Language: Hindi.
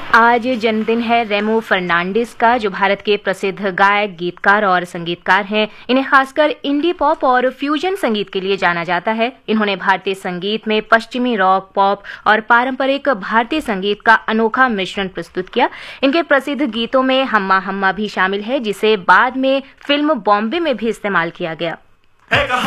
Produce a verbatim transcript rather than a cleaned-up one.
आज जन्मदिन है रेमो फर्नांडिस का, जो भारत के प्रसिद्ध गायक, गीतकार और संगीतकार हैं। इन्हें खासकर इंडी पॉप और फ्यूजन संगीत के लिए जाना जाता है। इन्होंने भारतीय संगीत में पश्चिमी रॉक, पॉप और पारंपरिक भारतीय संगीत का अनोखा मिश्रण प्रस्तुत किया। इनके प्रसिद्ध गीतों में हम्मा हम्मा भी शामिल है, जिसे बाद में फिल्म बॉम्बे में भी इस्तेमाल किया गया।